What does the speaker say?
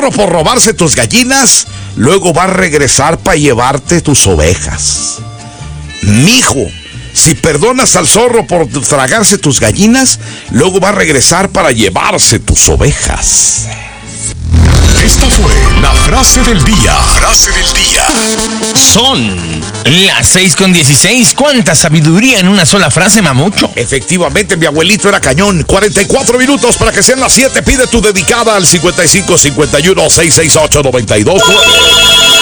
zorro por robarse tus gallinas, luego va a regresar para llevarte tus ovejas. Mijo, si perdonas al zorro por tragarse tus gallinas, luego va a regresar para llevarse tus ovejas. Esta fue la frase del día. Frase del día. Son las 6:16. ¿Cuánta sabiduría en una sola frase, Mamucho? Efectivamente, mi abuelito era cañón. 44 minutos para que sean las 7. Pide tu dedicada al 55 51 668 92.